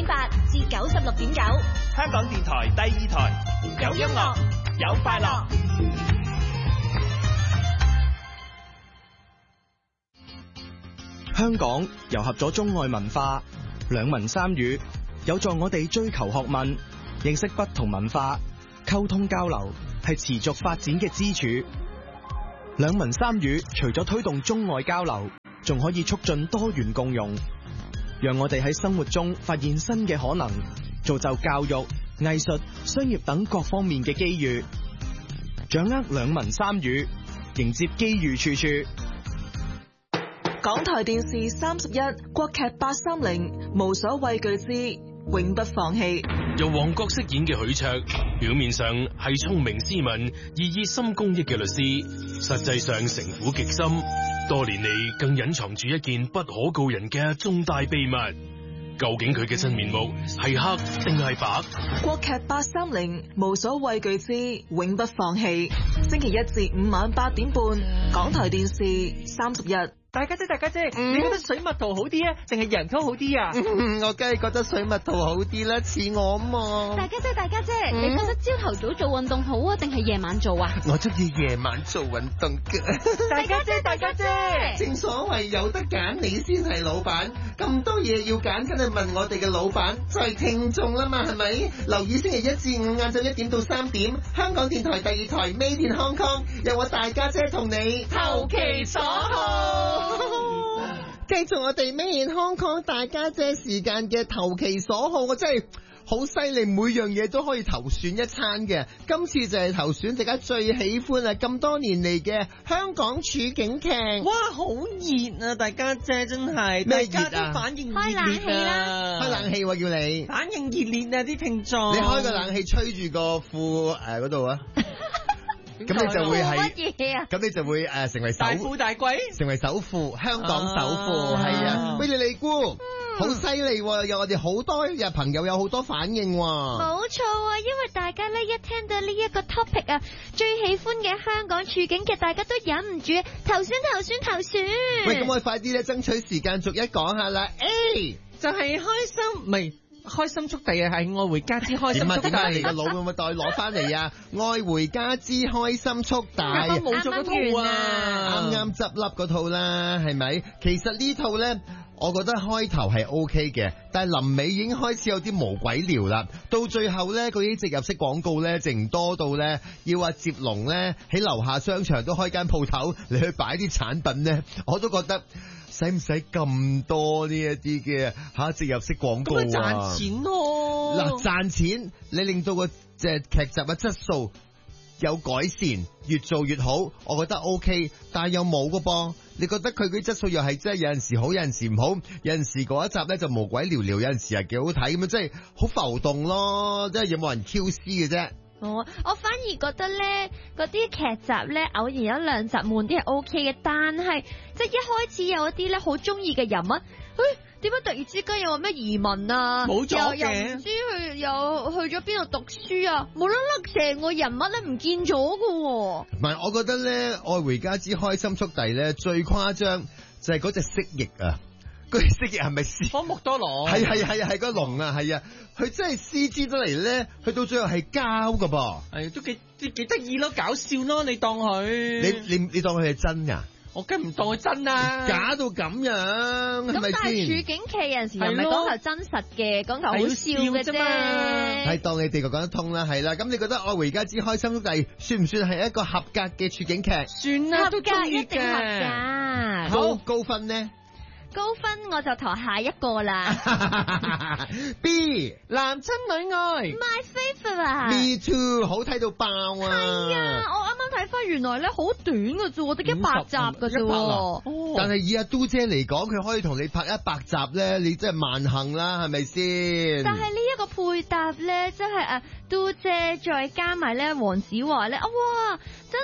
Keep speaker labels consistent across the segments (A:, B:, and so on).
A: 96.8至96.9，
B: 香港電台第2台，有音樂，有快樂。
C: 香港糅合咗中外文化，兩文三語，有助我哋追求學問，認識不同文化，溝通交流係持續發展嘅支柱。兩文三語除咗推動中外交流，仲可以促進多元共融，讓我哋喺生活中發現新嘅可能，造就教育、藝術、商業等各方面嘅機遇。掌握兩文三語，迎接機遇處處。
D: 港台電視31國劇830無所畏懼之永不放棄。
E: 由王國飾演嘅許卓，表面上係聰明斯文、熱心公益嘅律師，實際上城府極深，多年嚟更隱藏住一件不可告人嘅重大秘密。究竟佢嘅真面目係黑定係白？
D: 國劇830無所畏懼之永不放棄，星期一至五晚8點半，港台電視31。
F: 大家姐，你覺得水蜜桃好啲啊，定係洋蔥好啲啊？
G: 我梗係覺得水蜜桃好啲啦，似我啊嘛。
A: 大家姐，你覺得朝頭早做運動好啊，定係夜晚做啊？
G: 我中意夜晚做運動嘅。
F: 大家姐，
G: 正所謂有得揀，你先係老闆。咁多嘢要揀，梗係問我哋嘅老闆，就係聽眾啦嘛，係咪？留意星期一至五晏晝1點到3點，香港電台第2台 Made in Hong Kong，有我大家姐同你投其所好。繼續我哋 Made in Hong Kong 大家姐時間嘅投其所好，我真係好犀利，每樣嘢都可以投選一餐嘅。今次就係投選大家最喜歡啊，咁多年嚟嘅香港處境劇。
F: 哇，好熱啊！大家姐真係
G: 咩熱啊？
F: 大家都反應熱烈啊！
A: 開冷氣啦，
G: 開冷氣喎，叫你
F: 反應熱烈啊！啲聽眾，
G: 你開個冷氣吹住個褲嗰度啊！咁你就會係
A: 乜嘢啊？
G: 咁你就會成為
F: 大富大貴，
G: 成為首富，香港首富係啊！喂，你估好犀利喎！有我哋好多朋友有好多反應喎。
A: 冇錯啊，因為大家咧一聽到呢一個 topic 啊，最喜歡嘅香港處境劇，大家都忍唔住投選。
G: 喂，咁我哋快啲咧爭取時間逐一講下啦。A
F: 就係開心，唔係開心速遞啊，係愛回家之開心速遞。
G: 點解你個腦會唔會再攞翻嚟啊？愛回家之開心速遞，
F: 冇咗嗰套啊，
G: 啱執笠嗰套啦，係咪？其實呢套咧，我覺得開頭係 OK 嘅，但係臨尾已經開始有啲無鬼聊啦。到最後咧，嗰啲植入式廣告咧，淨多到咧，要阿接龍咧喺樓下商場都開間鋪頭嚟去擺啲產品咧，我都覺得使唔使咁多呢一啲嘅植入式廣告啊？
F: 咁咪賺錢咯！
G: 嗱，賺錢你令到個劇集嘅質素有改善，越做越好，我覺得 OK， 但係又冇噶噃。你覺得佢嗰啲質素又係真係有陣時好，有陣時唔好，有陣時嗰一集咧就無鬼聊聊，有陣時係幾好睇咁樣，即係好浮動咯，即係有冇人 QC 嘅啫。
A: 我反而覺得咧，嗰啲劇集咧偶然有1-2集悶啲係 OK 嘅，但係即係一開始有一啲咧好中意嘅人物，點解突然之間又話咩移民啊？
F: 冇咗嘅，
A: 又唔知又去咗邊度讀書啊？無啦啦成個人物咧唔見咗㗎喎。
G: 唔係，我覺得咧《愛回家之開心速遞》咧最誇張就係嗰隻蜥蜴啊！嗰隻蜥蜴係咪
F: 科莫多羅？
G: 係個龍啊，係啊，佢真係 CG 得嚟咧，去到最後係膠噶噃，
F: 係都幾得意咯，搞笑咯，你當佢
G: 你當佢係真噶？
F: 我梗唔當佢真啊，
G: 假到咁樣，係咪先？
A: 咁但係處境劇有陣時又唔係講求真實嘅，講求好笑嘅啫。
G: 係當你哋講得通啦，係啦。咁你覺得《愛回家之開心速遞》算唔算係一個合格嘅處境劇？
F: 算啦，
A: 合格一定合格。
G: 高分呢？
A: 高分我就投下一個啦。
G: B
F: 男親女愛
A: My favorite。
G: Me too， 好睇到爆啊！
A: 係啊，我啱啱睇翻原來咧好短㗎啫，得100集㗎啫。
G: 但係以阿嘟姐嚟講，佢可以同你拍100集咧，你真係萬幸啦，係咪先？
A: 但係呢一個配搭咧，即係嘟姐再加埋咧黃子華咧，哇！真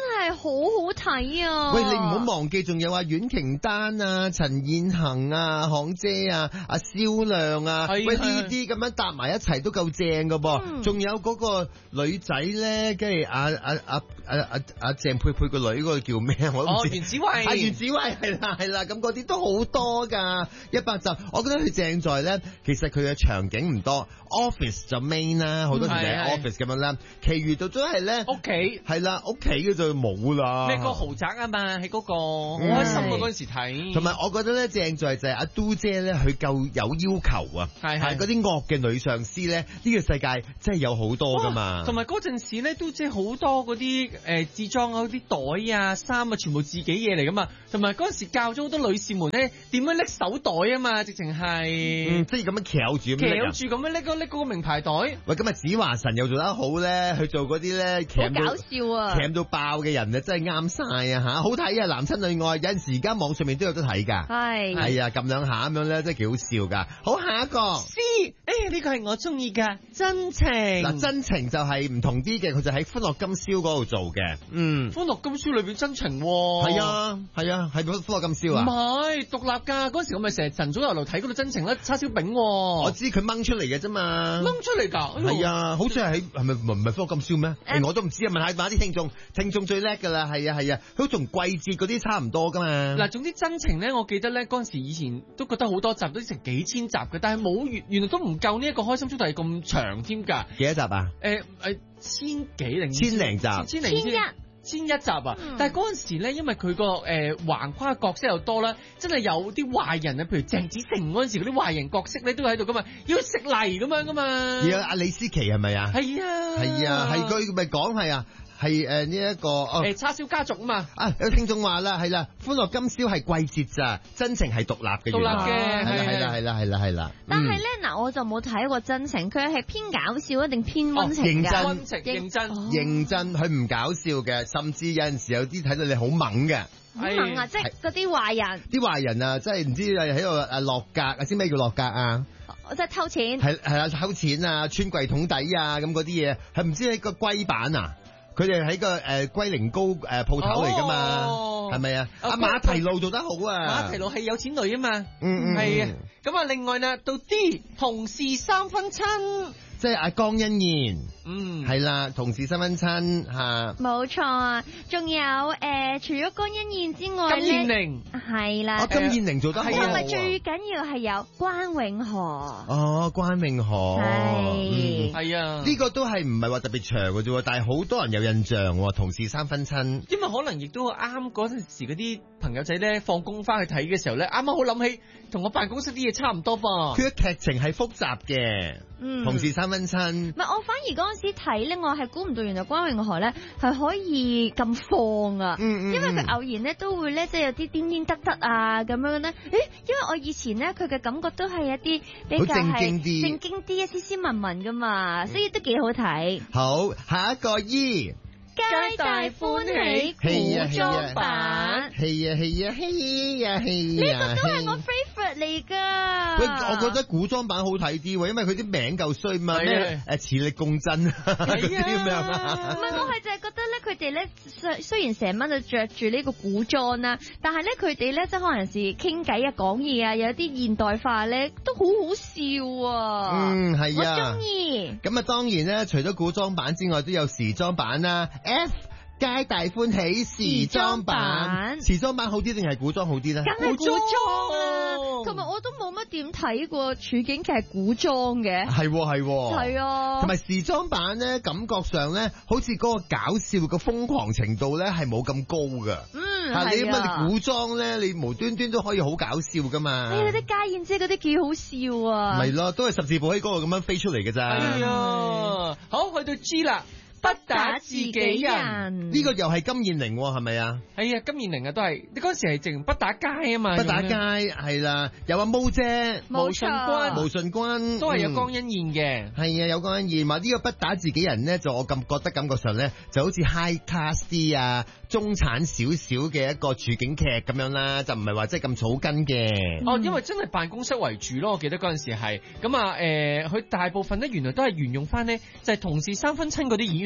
A: 係好好睇啊！
G: 喂，你唔好忘記，仲有阮瓊丹啊、陳燕恒啊、行姐啊、阿蕭亮啊，
F: 係
G: 喂呢啲咁樣搭埋一齊都夠正噶噃。仲有嗰個女仔咧，跟住阿鄭佩佩個女嗰個叫咩？我都唔知。
F: 袁子慧，
G: 袁子慧係啦，咁嗰啲都好多噶，100集。我覺得佢正在咧，其實佢嘅場景唔多 ，office 就 main 啦，好多時就係 office 咁樣啦，其餘度都係咧
F: 屋企
G: 係啦，屋企嘅就冇啦。
F: 咩個豪宅啊嘛，喺嗰個好開心啊嗰陣時睇。
G: 同埋我覺得咧正在就係阿嘟姐咧，佢夠有要求啊，係嗰啲惡嘅女上司咧，呢個世界真係有好多噶嘛。
F: 同埋嗰陣時咧，嘟姐好多嗰啲自裝嗰啲袋啊、衫啊，全部自己嘢嚟噶嘛。同埋嗰陣時教咗好多女士們咧點樣拎手袋啊嘛，直情係
G: 即係咁樣翹住
F: 咁樣拎嗰個名牌袋。
G: 喂，咁啊子華神又做得好咧，去做嗰啲咧
A: 好搞笑啊，
G: 鉗到爆嘅人啊，真係啱晒啊吓，好睇啊！男親女愛，有陣時而家網上面都有得睇噶，係啊，撳兩下咁樣咧，真係幾好笑噶。好，下一個
F: C， 呢個係我中意噶真情。
G: 嗱，真情就係唔同啲嘅，佢就喺歡樂今宵嗰度做嘅。
F: 歡樂今宵裏邊真情
G: 係啊，係歡樂今宵啊，
F: 唔係獨立噶。嗰時我咪成日晨早流流睇嗰度真情啦，叉燒餅。
G: 我知佢掹出嚟嘅啫嘛，
F: 掹出嚟㗎。
G: 係啊，好似係咪唔係歡樂今宵咩？我都唔知啊，問下啲聽眾最叻㗎啦，係啊，佢同季節嗰啲差唔多㗎嘛。
F: 嗱，總之真情咧，我記得咧嗰陣時以前都覺得好多集，都成幾千集嘅，但係冇原來都唔夠呢一個開心速遞咁長添㗎。
G: 幾多集啊？
F: 千幾零
G: 千零集，
F: 千一集啊！但係嗰陣時咧，因為佢個橫跨角色又多啦，真係有啲壞人啊，譬如鄭子誠嗰陣時嗰啲壞人角色咧都喺度噶嘛，要食泥咁樣噶嘛。
G: 而阿李思琪係咪啊？
F: 係啊，
G: 係佢咪講係啊？係呢一個
F: 叉燒家族啊嘛。
G: 有聽眾話啦，係啦，歡樂今宵係季節咋，真情係獨立嘅。
F: 獨立嘅
G: 係啦。
A: 但係咧嗱，我就冇睇過真情，佢係偏搞笑定偏溫情㗎？
G: 認真，佢唔搞笑嘅，甚至有陣時有啲睇到你好猛嘅。
A: 好猛啊！即係嗰啲壞人。啲
G: 壞人啊，真係唔知喺度落格啊，知咩叫落格啊？
A: 即係偷錢。
G: 係啊，偷錢啊，穿櫃桶底啊，咁嗰啲嘢，係唔知喺個龜板啊？佢哋喺個龜苓膏鋪頭嚟噶嘛，係咪啊？阿馬蹄路做得好啊！
F: 馬蹄路係有錢女啊嘛，
G: 係啊。
F: 咁啊，另外啦，到 D 同事三分親，
G: 即係阿江欣燕，係啦，同事三分親嚇。
A: 冇錯啊，仲有除咗江欣燕之外咧，
F: 金燕玲
A: 係啦，
G: 金燕玲做得好，
A: 同埋最緊要係有關永河。
G: 哦，關永河
F: 係啊，
G: 呢個都係唔係話特別長嘅啫喎，但係好多人有印象喎。同事三分親，
F: 因為可能亦都啱嗰陣時嗰啲朋友仔咧放工翻去睇嘅時候咧，啱啱好諗起同我辦公室啲嘢差唔多噃。
G: 佢嘅劇情係複雜嘅，同事三分親。
A: 唔係，我反而嗰陣時睇咧，我係估唔到原來關永河咧係可以咁放啊！因為佢偶然咧都會咧即係有啲顛顛得得啊咁樣咧。因為我以前咧佢嘅感覺都係一啲比較係正經啲、斯斯文文噶嘛，所以都幾好睇。
G: 好，下一個E。
A: 皆大歡喜古裝版，
G: 係啊，呢
A: 個都係我 favourite 嚟噶。
G: 喂，我覺得古裝版好睇啲喎，因為佢啲名夠衰嘛，咩磁力共振嗰啲咁樣。
A: 唔係，我係就係覺得咧，佢哋咧雖然成晚就着住呢個古裝啦，但係咧佢哋咧即係可能時傾偈啊、講嘢啊，有啲現代化咧，都好好笑啊。
G: 係啊，
A: 我中意。
G: 咁啊，當然咧，除咗古裝版之外，都有時裝版啦。F 皆大歡喜時裝版，時裝版好啲定係古裝好啲咧？
A: 梗係古裝啊！同埋我都冇乜點睇過處境劇係古裝嘅，係啊，
G: 同埋時裝版咧，感覺上咧，好似嗰個搞笑嘅瘋狂程度咧，係冇咁高噶。你因為你古裝咧，你無端端都可以好搞笑噶嘛。
A: 嗰啲家燕姐嗰啲幾好笑啊！
G: 咪咯，都係十字寶喺嗰度咁樣飛出嚟嘅咋。
F: 係啊，好，去到 G 啦。不打自己人，
G: 呢個又係金燕玲係咪啊？
F: 係啊，金燕玲啊都係，你嗰時係淨不打街啊嘛。
G: 不打街係啦，有阿毛姐、
A: 毛舜
G: 筠
F: 都係有江欣燕嘅。
G: 係啊，有江欣燕。話呢個不打自己人咧，就我覺得感覺上咧，就好似 high class 啲啊，中產少少嘅一個處境劇咁樣啦，就唔係話即係咁草根嘅。
F: 因為真係辦公室為主咯，我記得嗰陣時係咁啊。佢大部分咧原來都係沿用翻呢，就係同事三分親嗰啲演員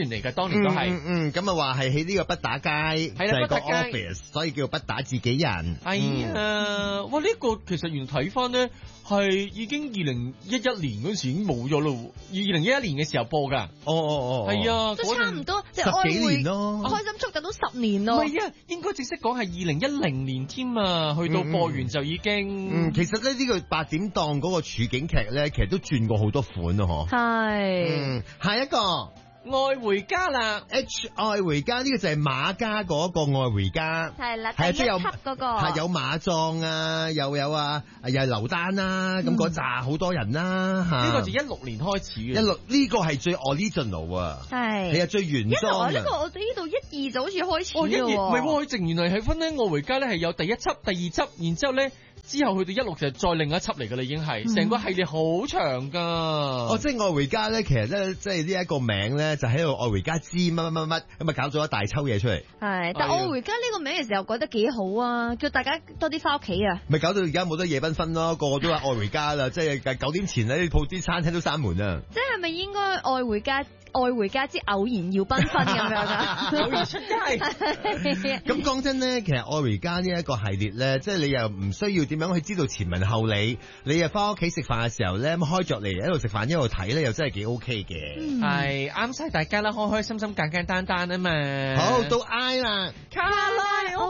F: 員嚟嘅，當年都係。
H: 咁啊話係喺呢個畢打街，就係個 office，所以叫畢打自己人。
F: 哇！呢個其實原來睇翻咧，係已經2011年嗰陣時已經冇咗咯，2011年嘅時候播㗎。係啊，
A: 都差唔多，即係
H: 10幾年咯，
A: 開心速遞都10年咯。
F: 唔係啊，應該正式講係2010年添啊，去到播完就已經。
H: 其實咧呢個8點檔嗰個處境劇咧，其實都轉過好多款咯，嗬。
A: 係。
H: 下一個。
F: 愛回家啦
H: ，H 愛回家呢個就係馬家嗰個愛回家，
A: 係啦，第一輯嗰個
H: 係有馬壯啊，又有啊，又係劉丹啦，咁嗰扎好多人啦嚇。
F: 呢個就16年開始嘅，
H: 呢個係最 original 啊，係啊最原裝。
A: 呢個我哋呢度1、2就好似開始咯喎，
F: 唔係喎，佢淨原來係分咧愛回家咧係有第1輯、第2輯，然之後咧。之後去到16就再另一輯嚟㗎啦，已經係成個系列好長㗎。
H: 即係愛回家咧，其實咧即係呢一個名咧，就喺度愛回家之乜乜乜乜咁啊，搞咗一大抽嘢出嚟。
A: 係，但愛回家呢個名嘅時候覺得幾好啊，叫大家多啲翻屋企啊。
H: 咪搞到而家冇得夜繽紛咯，個個都話愛回家啦，即係9點前咧，鋪啲餐廳都閂門啊。
A: 即係咪應該愛回家？愛回家之偶然要繽紛咁樣啊！
F: 偶然出街。
H: 咁講真咧，其實愛回家呢一個系列咧，即係你又唔需要點樣去知道前文後理，你又翻屋企食飯嘅時候咧，咁開着嚟一路食飯一路睇咧，又真係幾 OK 嘅。
F: 係啱晒大家啦，開開心心簡簡單單啊嘛。
H: 好，到 I 啦，
F: 卡拉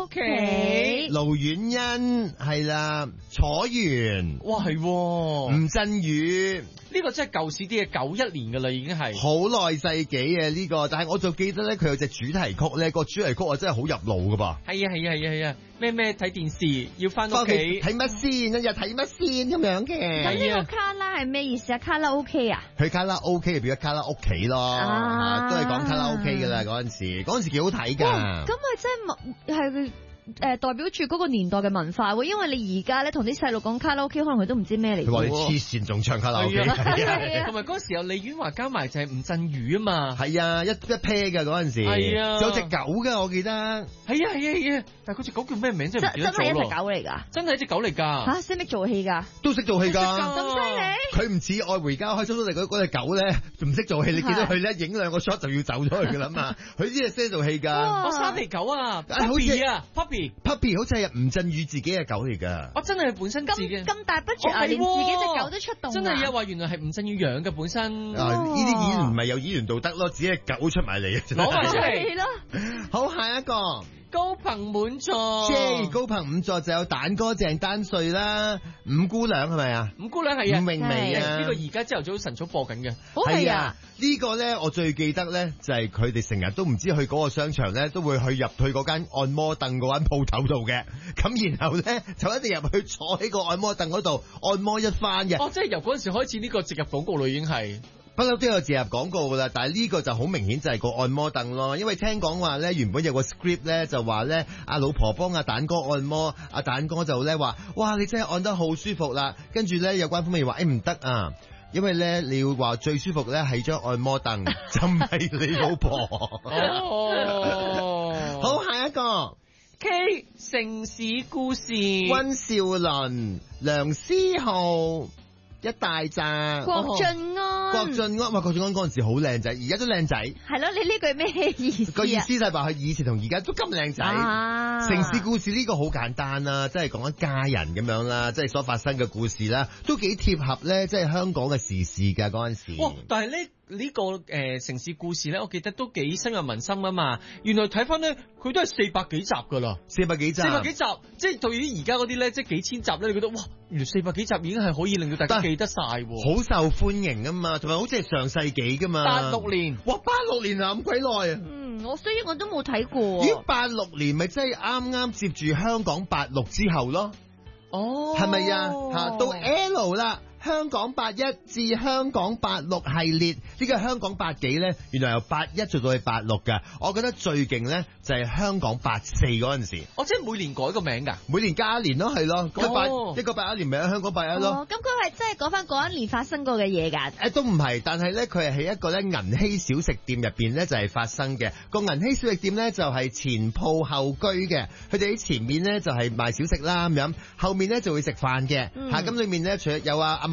F: OK，
H: 盧婉欣係啦，楚原，
F: 哇係，
H: 吳鎮宇。
F: 呢個真係舊時啲嘅91年㗎啦，已經係
H: 好耐世紀嘅呢個，但係我就記得咧，佢有隻主題曲咧，個主題曲啊真係好入腦㗎噃。
F: 係啊，咩睇電視要翻屋企
H: 睇乜先，一日睇乜先咁樣嘅。
A: 咁呢個卡拉係咩意思啊？卡拉 OK 啊？
H: 佢卡拉 OK 就變咗卡拉屋企咯，都係講卡拉 OK 㗎啦嗰陣時幾好睇㗎。
A: 咁佢真係代表住嗰個年代嘅文化喎，因為你而家咧同啲細路講卡拉 OK，可能佢都唔知咩嚟。
H: 佢話你黐線仲唱卡拉 OK，
F: 同埋嗰時候李婉華加埋就係吳鎮宇啊嘛。
H: 係啊，一 pair 嘅嗰陣時。係啊，有隻狗㗎，我記得。係啊，但係嗰隻狗叫咩名真係唔記得咗咯。真係一隻狗嚟㗎。真係一隻狗嚟㗎。嚇，識唔識做戲㗎？都識做戲㗎。咁犀利？佢唔似愛回家開心速遞嗰隻狗咧，唔識做戲。你見到佢咧影2個 shot 就要走咗去㗎啦嘛。佢呢隻識做戲㗎。我三皮狗啊，Puppy 啊 ，Puppy 好似係吳鎮宇自己嘅狗嚟㗎。我真係本身自己咁大 budget，連自己隻狗都出動。真係啊，話原來係吳鎮宇養嘅本身。呢啲演員唔係有演員道德咯，只係狗出埋嚟嘅。攞埋出嚟咯。好，下一個。高朋滿座，高朋5座就有蛋哥鄭丹瑞啦，五姑娘係咪啊？五姑娘係啊，伍詠薇啊，呢個而家朝頭早晨早播緊嘅。係啊，呢個咧我最記得咧就係佢哋成日都唔知去嗰個商場咧，都會入去嗰間按摩凳嗰間鋪頭度嘅，咁然後咧就一定入去坐喺個按摩凳嗰度按摩一番嘅。哦，即係由嗰陣時開始呢個植入廣告咯，已經係。不嬲都有植入廣告噶啦，但係呢個就好明顯就係個按摩凳咯，因為聽講話咧原本有個 script 咧就話咧阿老婆幫阿蛋哥按摩，阿蛋哥就咧話哇你真係按得好舒服啦，跟住咧有關方面話唔得啊，因為咧你要話最舒服咧係張按摩凳，就唔係你老婆。好，下一個 K 城市故事，溫兆倫、梁思浩。一大扎郭晉安，哇！郭晉安嗰陣時好靚仔，而家都靚仔。係咯，你呢句咩意思啊？個意思就係話佢以前同而家都咁靚仔。城市故事呢個好簡單啦，即係講一家人咁樣啦，即係所發生嘅故事啦，都幾貼合咧，即係香港嘅時事㗎嗰陣時。哇！但係呢個城市故事咧，我記得都幾深入民心啊嘛。原來睇翻咧，佢都係400幾集㗎啦，400幾集，即係對於而家嗰啲咧，即係幾千集咧，你覺得哇，原來400幾集已經係可以令到大家記得晒，好受歡迎啊嘛，同埋好似係上世紀㗎嘛，86年，哇，86年啊咁鬼耐啊！所以我都冇睇過。咦，86年咪即係啱啱接住香港86之後咯？哦，係咪啊？嚇，到 L 啦。香港81至香港86系列，呢個香港8幾咧，原來由81做到去86㗎。我覺得最勁咧就係香港84嗰陣時。即係每年改個名㗎，每年加一年咯，係咯。一個81年咪喺香港81咯。咁佢係真係講翻嗰一年發生過嘅嘢㗎？都唔係，但係咧佢係喺一個咧銀禧小食店入邊咧就係發生嘅。個銀禧小食店咧就係前鋪後居嘅，佢哋喺前面咧就係賣小食啦咁樣，後面咧就會食飯嘅。咁裏面咧除咗有阿茂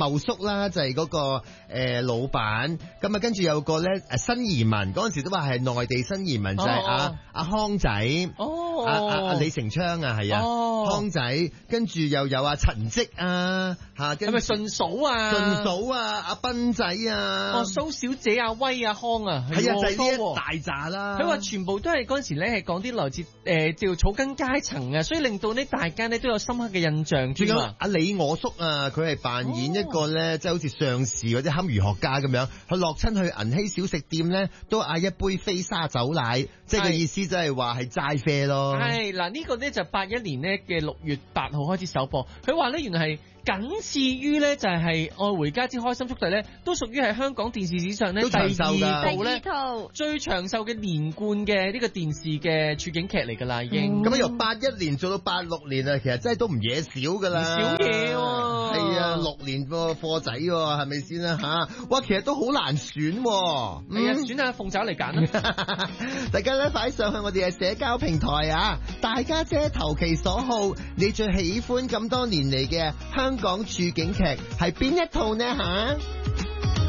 H: 茂叔啦，就係嗰個老闆。咁啊，跟住有個咧新移民，嗰陣時都話係內地新移民，就係阿康仔，阿李成昌啊，係啊，康仔。跟住又有阿陳積啊，嚇，係咪
F: 順嫂啊？
H: 順嫂啊，阿斌仔啊，
F: 蘇小姐啊，威啊，康啊，
H: 係啊，就係呢一大扎啦。
F: 佢話全部都係嗰陣時咧係講啲來自叫草根階層啊，所以令到呢大家呢都有深刻嘅印象。
H: 仲有阿李我叔啊，佢係扮演一個咧，即係好似上士或者堪輿學家咁樣，佢落親去銀禧小食店咧，都嗌一杯飛沙走奶，即係個意思即係話係齋啡咯。
F: 係嗱，呢個呢就81年呢嘅6月8號開始首播。佢話咧原來係僅次於咧就係《愛回家之開心速遞》咧，都屬於係香港電視史上咧第二套最長壽嘅連貫嘅呢個電視嘅處境劇嚟㗎啦，已經。
H: 咁由81年做到86年啊，其實真係都唔嘢少㗎啦。
F: 少嘢喎。
H: 係啊，6年個貨仔喎，係咪先啦嚇？哇，其實都好難選喎。
F: 係啊，選下鳳爪嚟揀啦。
H: 大家咧快上去我哋嘅社交平台啊！大家姐投其所好，你最喜歡咁多年嚟嘅香港處境劇係邊一套呢嚇？